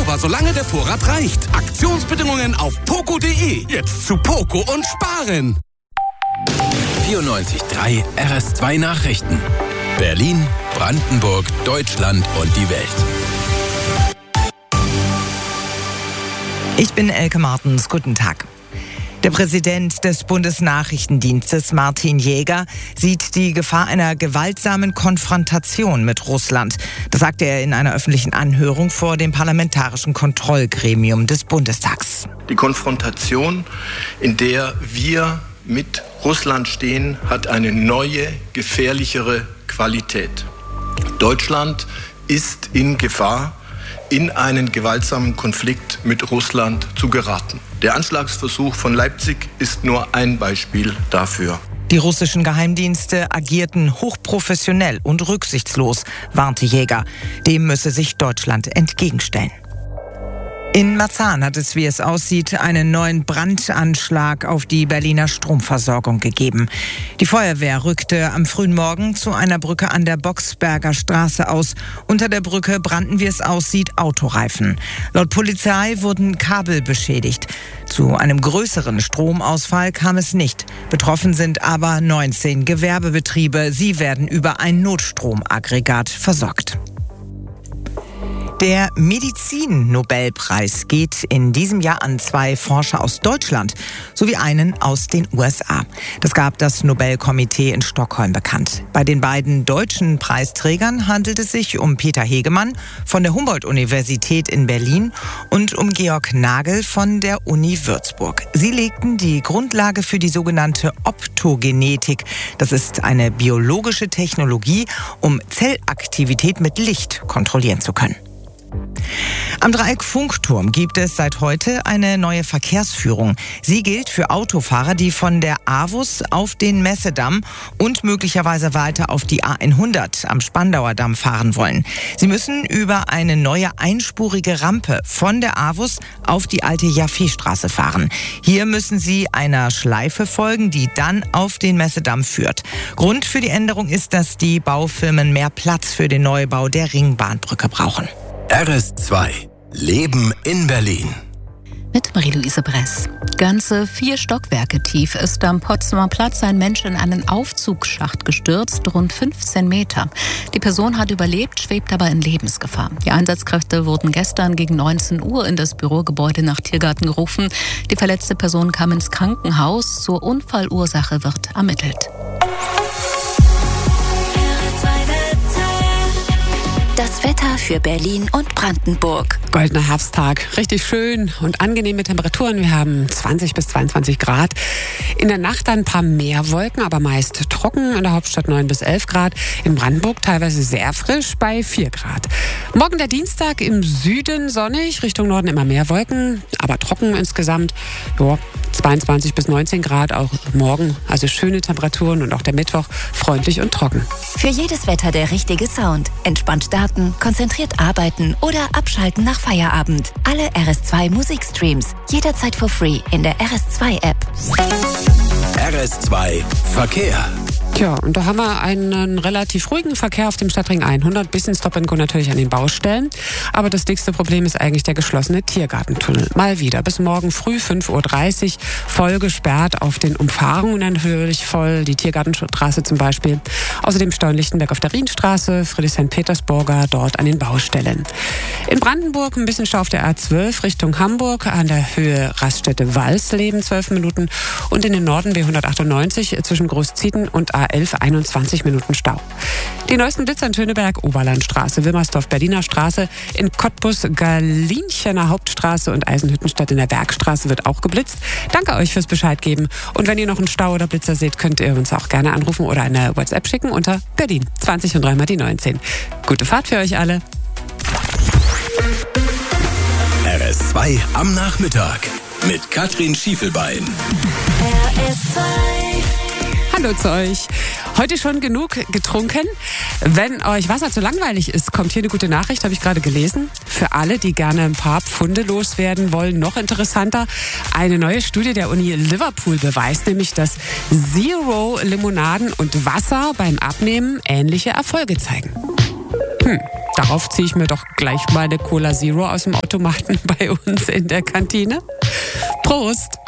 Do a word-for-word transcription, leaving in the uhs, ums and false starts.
Oktober, solange der Vorrat reicht. Aktionsbedingungen auf poco punkt de. Jetzt zu Poco und sparen. vierundneunzig Komma drei R S zwei Nachrichten. Berlin, Brandenburg, Deutschland und die Welt. Ich bin Elke Martens. Guten Tag. Der Präsident des Bundesnachrichtendienstes, Martin Jäger, sieht die Gefahr einer gewaltsamen Konfrontation mit Russland. Das sagte er in einer öffentlichen Anhörung vor dem Parlamentarischen Kontrollgremium des Bundestags. Die Konfrontation, in der wir mit Russland stehen, hat eine neue, gefährlichere Qualität. Deutschland ist in Gefahr, in einen gewaltsamen Konflikt mit Russland zu geraten. Der Anschlagsversuch von Leipzig ist nur ein Beispiel dafür. Die russischen Geheimdienste agierten hochprofessionell und rücksichtslos, warnte Jäger. Dem müsse sich Deutschland entgegenstellen. In Marzahn hat es, wie es aussieht, einen neuen Brandanschlag auf die Berliner Stromversorgung gegeben. Die Feuerwehr rückte am frühen Morgen zu einer Brücke an der Boxberger Straße aus. Unter der Brücke brannten, wie es aussieht, Autoreifen. Laut Polizei wurden Kabel beschädigt. Zu einem größeren Stromausfall kam es nicht. Betroffen sind aber neunzehn Gewerbebetriebe. Sie werden über ein Notstromaggregat versorgt. Der Medizin-Nobelpreis geht in diesem Jahr an zwei Forscher aus Deutschland sowie einen aus den U S A. Das gab das Nobelkomitee in Stockholm bekannt. Bei den beiden deutschen Preisträgern handelt es sich um Peter Hegemann von der Humboldt-Universität in Berlin und um Georg Nagel von der Uni Würzburg. Sie legten die Grundlage für die sogenannte Optogenetik. Das ist eine biologische Technologie, um Zellaktivität mit Licht kontrollieren zu können. Am Dreieck-Funkturm gibt es seit heute eine neue Verkehrsführung. Sie gilt für Autofahrer, die von der A W U S auf den Messedamm und möglicherweise weiter auf die A hundert am Spandauer Damm fahren wollen. Sie müssen über eine neue einspurige Rampe von der A W U S auf die alte Jaffe-Straße fahren. Hier müssen Sie einer Schleife folgen, die dann auf den Messedamm führt. Grund für die Änderung ist, dass die Baufirmen mehr Platz für den Neubau der Ringbahnbrücke brauchen. R S zwei. Leben in Berlin. Mit Marie-Louise Bress. Ganze vier Stockwerke tief ist am Potsdamer Platz ein Mensch in einen Aufzugsschacht gestürzt, rund fünfzehn Meter. Die Person hat überlebt, schwebt aber in Lebensgefahr. Die Einsatzkräfte wurden gestern gegen neunzehn Uhr in das Bürogebäude nach Tiergarten gerufen. Die verletzte Person kam ins Krankenhaus. Zur Unfallursache wird ermittelt. Das Wetter für Berlin und Brandenburg. Goldener Herbsttag. Richtig schön und angenehme Temperaturen. Wir haben zwanzig bis zweiundzwanzig Grad. In der Nacht dann ein paar mehr Wolken, aber meist trocken. In der Hauptstadt neun bis elf Grad. In Brandenburg teilweise sehr frisch bei vier Grad. Morgen der Dienstag im Süden sonnig. Richtung Norden immer mehr Wolken, aber trocken insgesamt. Jo, zweiundzwanzig bis neunzehn Grad auch morgen. Also schöne Temperaturen und auch der Mittwoch freundlich und trocken. Für jedes Wetter der richtige Sound. Entspannt starten, konzentriert arbeiten oder abschalten nach Feierabend. Alle R S zwei Musikstreams. Jederzeit for free in der R S zwei App. R S zwei Verkehr. Tja, und da haben wir einen relativ ruhigen Verkehr auf dem Stadtring hundert. Bisschen Stop and Go natürlich an den Baustellen. Aber das dickste Problem ist eigentlich der geschlossene Tiergartentunnel. Mal wieder. Bis morgen früh fünf Uhr dreißig voll gesperrt auf den Umfahrungen natürlich voll. Die Tiergartenstraße zum Beispiel. Außerdem Stau in Lichtenberg auf der Rienstraße, Friedrichshain-Petersburger dort an den Baustellen. In Brandenburg ein bisschen Stau auf der A zwölf Richtung Hamburg an der Höhe Raststätte Walsleben zwölf Minuten. Und in den Norden B hundertachtundneunzig zwischen Großzieten und A elf einundzwanzig Minuten Stau. Die neuesten Blitzer in Töneberg, Oberlandstraße, Wilmersdorf, Berliner Straße, in Cottbus, Galinchener Hauptstraße und Eisenhüttenstadt in der Bergstraße wird auch geblitzt. Danke euch fürs Bescheid geben. Und wenn ihr noch einen Stau oder Blitzer seht, könnt ihr uns auch gerne anrufen oder eine WhatsApp schicken unter Berlin zwanzig und dreimal die neunzehn. Gute Fahrt für euch alle. R S zwei am Nachmittag mit Katrin Schiefelbein. R S zwei. Hallo zu euch. Heute schon genug getrunken. Wenn euch Wasser zu langweilig ist, kommt hier eine gute Nachricht, habe ich gerade gelesen. Für alle, die gerne ein paar Pfunde loswerden wollen, noch interessanter. Eine neue Studie der Uni Liverpool beweist nämlich, dass Zero-Limonaden und Wasser beim Abnehmen ähnliche Erfolge zeigen. Hm. darauf ziehe ich mir doch gleich mal eine Cola Zero aus dem Automaten bei uns in der Kantine. Prost!